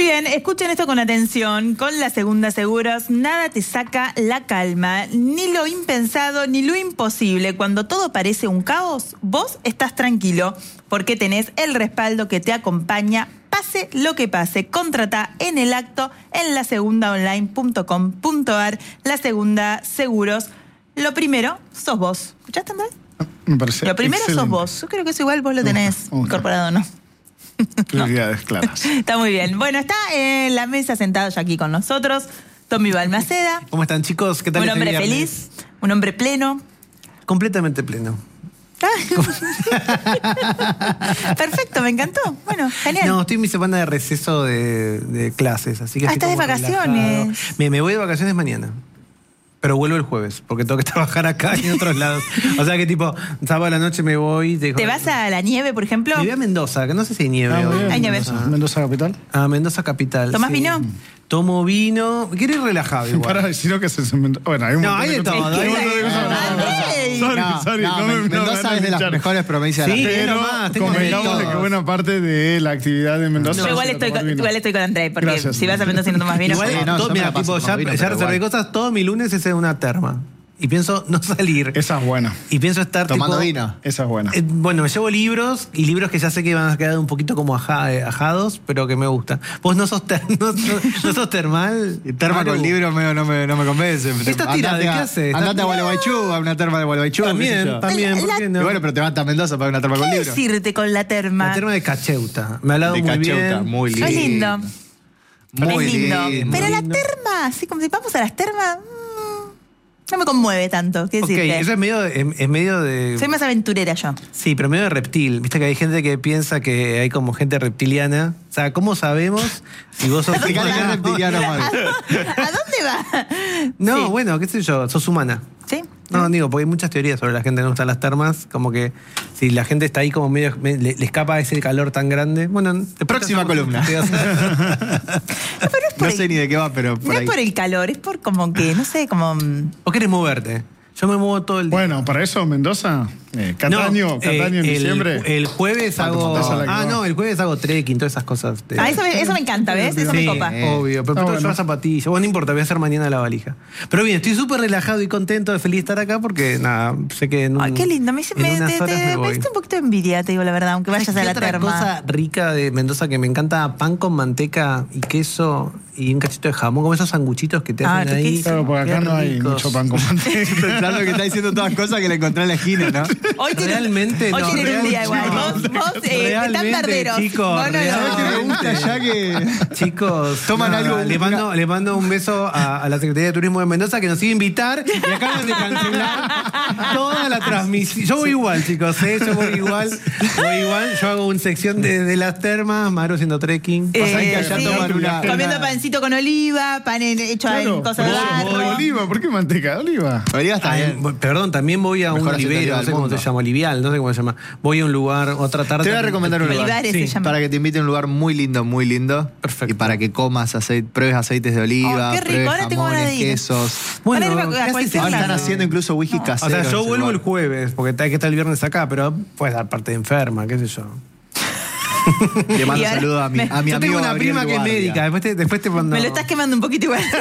bien, escuchen esto con atención. Con la Segunda Seguros, nada te saca la calma, ni lo impensado, ni lo imposible. Cuando todo parece un caos, vos estás tranquilo, porque tenés el respaldo que te acompaña, pase lo que pase. Contratá en el acto en lasegundaonline.com.ar. La Segunda Seguros. Lo primero, sos vos. ¿Escuchaste, Andrés? Me parece Lo primero excelente. sos vos. Yo creo que eso igual vos lo tenés incorporado, ¿no? Prioridades claras. Está muy bien. Bueno, está en la mesa sentado ya aquí con nosotros Tommy Balmaceda. ¿Cómo están, chicos? ¿Qué tal? Un este hombre viernes? feliz, un hombre pleno. Completamente pleno. Perfecto, me encantó. Bueno, genial. No, estoy en mi semana de receso de clases, así que estás de como vacaciones. relajado. Me voy de vacaciones mañana. Pero vuelvo el jueves, porque tengo que trabajar acá y en otros lados. O sea que tipo, sábado a la noche me voy. ¿Te vas a la nieve, por ejemplo? Me voy a Mendoza, que no sé si hay nieve. Muy bien. Hay nieve. Mendoza capital. A Mendoza capital. ¿Tomás sí. vino? Tomo vino. Quiero ir relajado igual. Para decir que se Mendoza. Bueno, hay un No, montón hay de cosas. todo. Hay un montón de cosas. Andrés. Sorry, Mendoza es de las mejores provincias de la Sí, Pero nomás, tengo convengamos de de que buena parte de la actividad de Mendoza. Yo igual es estoy, tomar vino. con Andrés, porque Gracias. si vas a Mendoza y no tomas vino. Igual, Sí, no, yo me mira, la paso tipo, tomando vino, ya pero reservé igual. cosas. Todo mi lunes es en una terma. Y pienso no salir. Esa es buena. Y pienso estar Tomando tipo, vino. Esa es buena. Bueno, me llevo libros y libros que ya sé que van a quedar un poquito como ajados, pero que me gustan. Vos no sos, no sos termal. Terma Maru. con libros medio no me convence. ¿Qué estás tirando? ¿Qué haces? Andate a Gualeguaychú, a una terma de Gualeguaychú. También, también, ¿por qué Y no? bueno, pero te vas a Mendoza para una terma con ¿Qué libros. decirte con la terma? La terma de Cacheuta. Me ha hablado De muy Cacheuta, bien. muy lindo. Es lindo. Muy Es lindo. lindo. Pero la lindo. terma, así como si vamos a las termas, no me conmueve tanto. ¿Qué Ok, decirte? eso es medio de... Soy más aventurera yo. Sí, pero medio de reptil. Viste que hay gente que piensa que hay como gente reptiliana. O sea, ¿cómo sabemos si vos sos Explicale qué es reptiliano, Maru. ¿A dónde va? No, Sí. bueno, qué sé yo, sos humana. ¿Sí? No, digo, porque hay muchas teorías sobre la gente que no gusta las termas, como que si la gente está ahí como medio, le escapa ese calor tan grande. Bueno, después Próxima hacemos- columna. Pero es por No sé ni de qué va, pero no por es ahí. por el calor, es por como que, no sé, como... ¿O querés moverte? Yo me muevo todo el día. Bueno, para eso Mendoza, Cataño en diciembre. El jueves hago... Montaza la que va. no, el jueves hago trekking, todas esas cosas. Eso me encanta, ¿ves? Eso me Sí, copa. obvio, pero Está yo bueno. zapatillas. Bueno, no importa, voy a hacer mañana la valija. Pero bien, estoy súper relajado y contento, feliz de estar acá porque, nada, sé que en un, Ay, qué lindo. Me en unas horas me voy. diste un poquito de envidia, te digo la verdad, aunque vayas a la otra terma. cosa rica de Mendoza que me encanta? Pan con manteca y queso y un cachito de jamón, como esos sanguchitos que te Ah, hacen ahí. riquísimo. Claro, porque acá Qué no hay ricos. mucho pan con manteca. Pensando que está diciendo todas cosas que le encontré en la esquina, ¿no? Hoy Realmente hoy no, tienen un día realmente igual. no. Vos están Realmente, perderos. chicos, Vos no, realmente. ¿Sabés qué me gusta ya que Chicos, Toman nada, algo, le mando un beso a la Secretaría de Turismo de Mendoza que nos iba a invitar y acaban de cancelar toda la transmisión. Yo voy igual, chicos, yo voy igual. Yo hago una sección de las termas, Maru haciendo trekking. Pasa que allá sí. toman una... Comiendo pancito con oliva, pan hecho Claro, en cosas de por eso, de barro. oliva. ¿Por qué manteca de oliva? Oliva está Ay, bien. perdón, también voy a un Mejor aceite de olivero, oliva no sé del cómo mundo. se llama, olivial, no sé cómo se llama. Voy a un lugar, otra tarde. Te voy a recomendar un lugar. Olivares se llama. Para que te invite a un lugar muy lindo, muy lindo. Perfecto. Y para que comas pruebes aceites de oliva, Oh, qué rico, pruebes ahora tengo ganas de jamones, ir. quesos. Bueno, Ahora iba a ¿qué cualquier haces? Ahora están lado. haciendo incluso whisky O casero. sea, en yo ese vuelvo el lugar. jueves, porque hay que estar el viernes acá, pero puedes dar parte de enferma, qué sé yo. Le mando Y ahora- saludos a mi Yo amigo Yo tengo una Gabriel prima que es Guardia. médica, después te mando... Me lo estás quemando un poquito igual.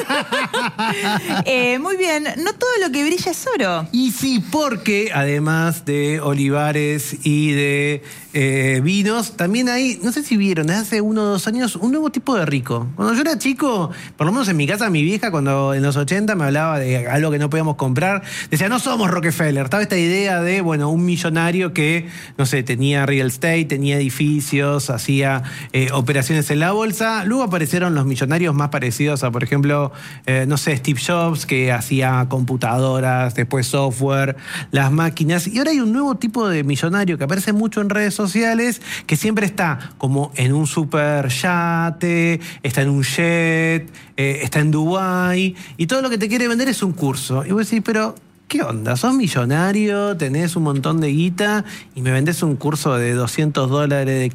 Muy bien, no todo lo que brilla es oro. Y sí, porque además de olivares y de vinos, también hay, no sé si vieron, desde hace 1 o 2 años, un nuevo tipo de rico. Cuando yo era chico, por lo menos en mi casa, mi vieja, cuando en los 80 me hablaba de algo que no podíamos comprar, decía, no somos Rockefeller. Estaba esta idea de, bueno, un millonario que, no sé, tenía real estate, tenía edificios, hacía operaciones en la bolsa. Luego aparecieron los millonarios más parecidos a, por ejemplo, no sé, Steve Jobs, que hacía computadoras, después software, las máquinas. Y ahora hay un nuevo tipo de millonario que aparece mucho en redes sociales, que siempre está como en un super yate, está en un jet, está en Dubái, y todo lo que te quiere vender es un curso. Y vos decís, pero ¿qué onda? ¿Sos millonario? ¿Tenés un montón de guita? ¿Y me vendés un curso de $200, de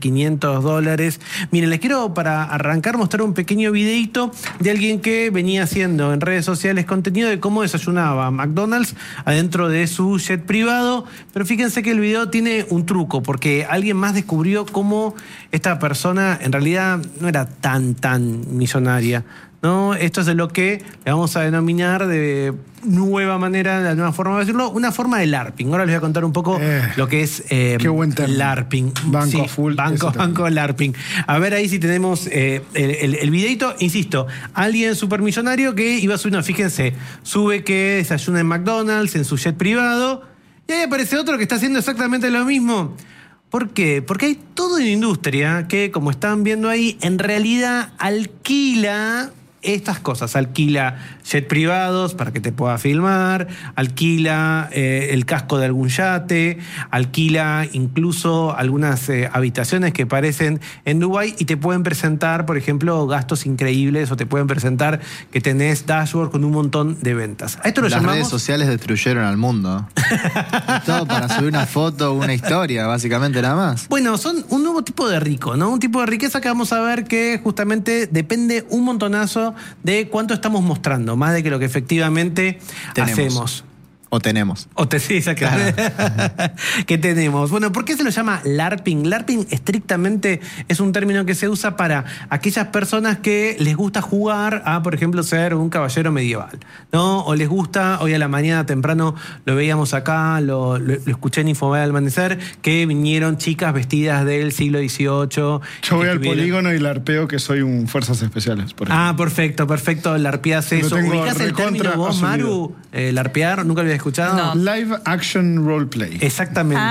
$500? Miren, les quiero para arrancar mostrar un pequeño videito de alguien que venía haciendo en redes sociales contenido de cómo desayunaba McDonald's adentro de su jet privado. Pero fíjense que el video tiene un truco, porque alguien más descubrió cómo esta persona en realidad no era tan millonaria, ¿no? Esto es de lo que le vamos a denominar de nueva manera, de nueva forma de decirlo, una forma de LARPing. Ahora les voy a contar un poco lo que es qué buen término. LARPing. Banco full. Banco LARPing. A ver ahí si tenemos el videito. Insisto, alguien supermillonario que iba a subir, no, fíjense, sube que desayuna en McDonald's, en su jet privado, y ahí aparece otro que está haciendo exactamente lo mismo. ¿Por qué? Porque hay toda una industria que, como están viendo ahí, en realidad alquila estas cosas. Alquila jet privados para que te pueda filmar, alquila el casco de algún yate, alquila incluso algunas habitaciones que aparecen en Dubái y te pueden presentar, por ejemplo, gastos increíbles, o te pueden presentar que tenés dashboard con un montón de ventas. A esto lo llamamos... Las redes sociales destruyeron al mundo. Todo para subir una foto, una historia, básicamente nada más. Bueno, son un nuevo tipo de rico, ¿no? Un tipo de riqueza que vamos a ver que justamente depende un montonazo de cuánto estamos mostrando, más de que lo que efectivamente hacemos. O tenemos. Sí, exactamente. Claro. ¿Qué tenemos? Bueno, ¿por qué se lo llama LARPing? LARPing estrictamente es un término que se usa para aquellas personas que les gusta jugar a, por ejemplo, ser un caballero medieval, ¿no? O les gusta, hoy a la mañana temprano lo veíamos acá, lo escuché en Infobay al amanecer, que vinieron chicas vestidas del siglo XVIII. Yo voy al polígono y larpeo que soy un Fuerzas Especiales. Por ejemplo. Perfecto. Larpeás eso. ¿Ubicás el término vos, Maru? Larpear, nunca lo había escuchado. No. Live action roleplay. Exactamente.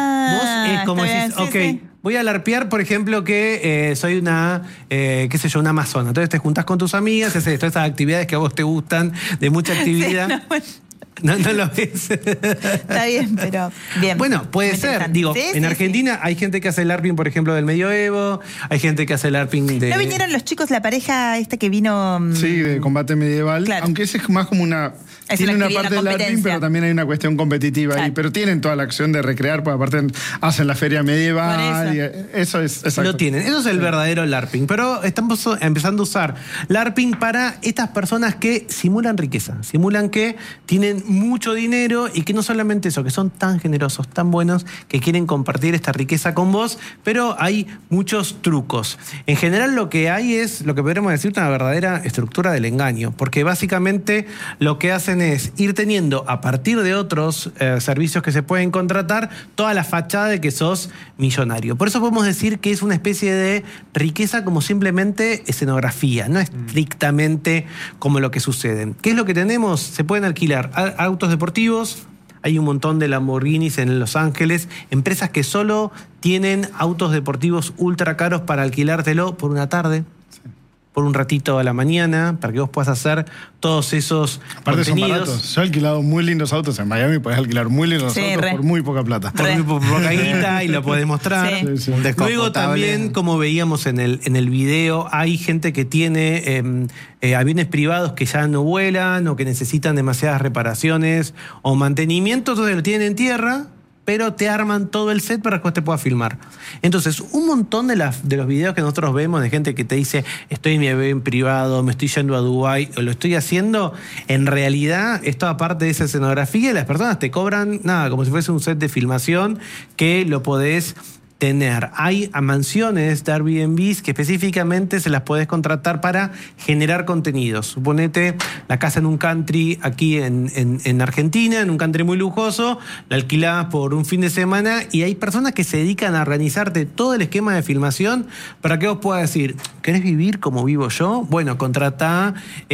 Vos es como decís, ok, voy a larpear, por ejemplo, que soy una, qué sé yo, una amazona. Entonces te juntás con tus amigas, haces todas esas actividades que a vos te gustan, de mucha actividad. Sí, bueno. No lo ves. Está bien, pero bien. Bueno, puede ser. Digo, en Argentina hay gente que hace el LARPing, por ejemplo, del medioevo, hay gente que hace el LARPing de... ¿No vinieron los chicos, la pareja esta que vino...? Sí, de combate medieval. Claro. Aunque ese es más como una... Tiene una parte del LARPing, pero también hay una cuestión competitiva ahí. Pero tienen toda la acción de recrear, porque aparte hacen la feria medieval. Y eso es exacto. Lo tienen. Eso es el verdadero LARPing. Pero estamos empezando a usar LARPing para estas personas que simulan riqueza. Simulan que tienen mucho dinero y que no solamente eso, que son tan generosos, tan buenos, que quieren compartir esta riqueza con vos, pero hay muchos trucos. En general lo que hay es, lo que podríamos decir, una verdadera estructura del engaño, porque básicamente lo que hacen es ir teniendo, a partir de otros servicios que se pueden contratar, toda la fachada de que sos millonario. Por eso podemos decir que es una especie de riqueza como simplemente escenografía, no estrictamente como lo que sucede. ¿Qué es lo que tenemos? Se pueden alquilar autos deportivos, hay un montón de Lamborghinis en Los Ángeles, empresas que solo tienen autos deportivos ultra caros para alquilártelo por una tarde, por un ratito a la mañana, para que vos puedas hacer todos esos Aparte contenidos. Son baratos. Yo he alquilado muy lindos autos en Miami, podés alquilar muy lindos autos por muy poca plata. Por muy poca guita y lo podés mostrar. Sí. Luego también, como veíamos en el video, hay gente que tiene aviones privados que ya no vuelan o que necesitan demasiadas reparaciones o mantenimiento, entonces lo tienen en tierra, pero te arman todo el set para que vos te puedas filmar. Entonces, un montón de los videos que nosotros vemos de gente que te dice, estoy en mi avión privado, me estoy yendo a Dubái, o lo estoy haciendo, en realidad es toda parte de esa escenografía y las personas te cobran, nada, como si fuese un set de filmación que lo podés tener. Hay mansiones de Airbnb que específicamente se las podés contratar para generar contenidos. Suponete la casa en un country aquí en Argentina, en un country muy lujoso, la alquilás por un fin de semana y hay personas que se dedican a organizarte todo el esquema de filmación para que vos puedas decir, ¿querés vivir como vivo yo? Bueno, contratá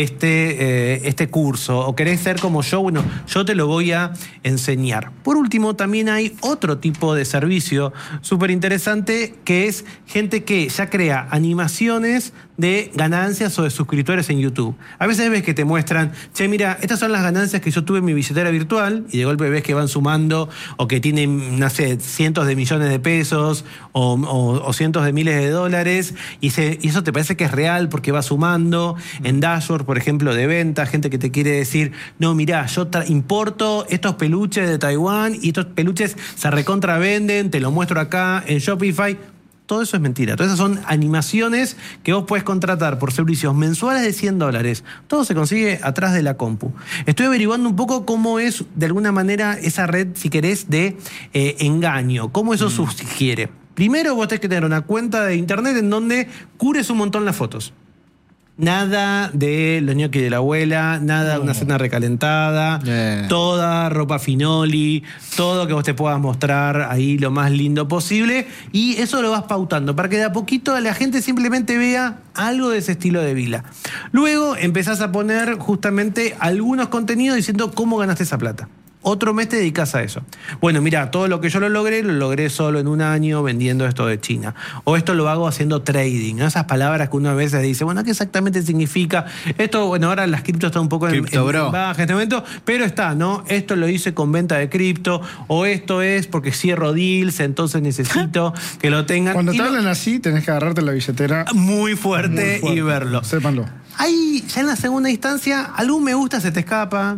este curso. ¿O querés ser como yo? Bueno, yo te lo voy a enseñar. Por último, también hay otro tipo de servicio súper interesante, que es gente que ya crea animaciones de ganancias o de suscriptores en YouTube. A veces ves que te muestran, che, mira, estas son las ganancias que yo tuve en mi billetera virtual, y de golpe ves que van sumando o que tienen, no sé, cientos de millones de pesos o cientos de miles de dólares, y eso te parece que es real porque va sumando. En dashboard, por ejemplo, de venta, gente que te quiere decir, no, mirá, yo importo estos peluches de Taiwán y estos peluches se recontravenden, te lo muestro acá en Shopify. Todo eso es mentira. Todas esas son animaciones que vos podés contratar por servicios mensuales de $100. Todo se consigue atrás de la compu. Estoy averiguando un poco cómo es, de alguna manera, esa red, si querés, de engaño. Cómo eso sugiere. Primero, vos tenés que tener una cuenta de internet en donde cures un montón las fotos. Nada de los ñoquis de la abuela, nada de una cena recalentada, toda ropa finoli, todo que vos te puedas mostrar ahí lo más lindo posible, y eso lo vas pautando para que de a poquito la gente simplemente vea algo de ese estilo de vida. Luego empezás a poner justamente algunos contenidos diciendo cómo ganaste esa plata. Otro mes te dedicas a eso. Bueno, mira, todo lo que yo lo logré solo en un año vendiendo esto de China. O esto lo hago haciendo trading, ¿no? Esas palabras que uno a veces dice, bueno, ¿qué exactamente significa? Esto, bueno, ahora las cripto está un poco en baja en este momento, pero está, ¿no? Esto lo hice con venta de cripto, o esto es porque cierro deals, entonces necesito que lo tengan. Cuando te hablan así, tenés que agarrarte la billetera muy fuerte y verlo. Sépanlo. Ahí, ya en la segunda instancia, algún me gusta se te escapa.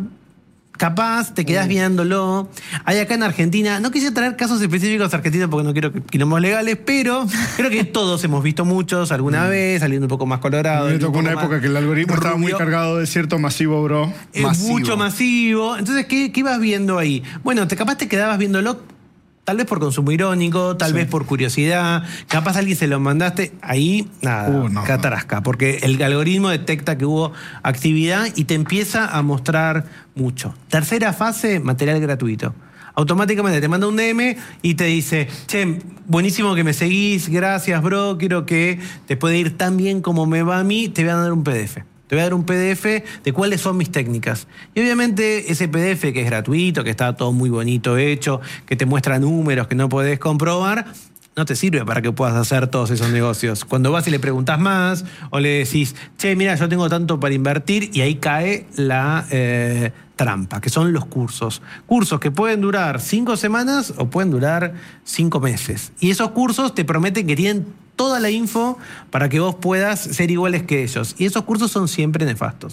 Capaz, te quedás viéndolo. Hay acá en Argentina, no quise traer casos específicos de Argentina porque no quiero quilombos legales, pero creo que todos hemos visto muchos alguna vez, saliendo un poco más colorado. Me tocó una época que el algoritmo estaba muy cargado de cierto masivo, bro. Mucho masivo. Entonces, ¿qué ibas viendo ahí? Bueno, capaz te quedabas viéndolo. Tal vez por consumo irónico, tal vez por curiosidad, capaz alguien se lo mandaste, ahí nada, catarasca, porque el algoritmo detecta que hubo actividad y te empieza a mostrar mucho. Tercera fase, material gratuito. Automáticamente te manda un DM y te dice, che, buenísimo que me seguís, gracias bro, quiero que te puede ir tan bien como me va a mí, te voy a dar un PDF. Te voy a dar un PDF de cuáles son mis técnicas. Y obviamente ese PDF que es gratuito, que está todo muy bonito hecho, que te muestra números que no podés comprobar, no te sirve para que puedas hacer todos esos negocios. Cuando vas y le preguntas más o le decís, che, mira, yo tengo tanto para invertir, y ahí cae la trampa, que son los cursos. Cursos que pueden durar 5 semanas o pueden durar 5 meses. Y esos cursos te prometen que tienen toda la info para que vos puedas ser iguales que ellos. Y esos cursos son siempre nefastos.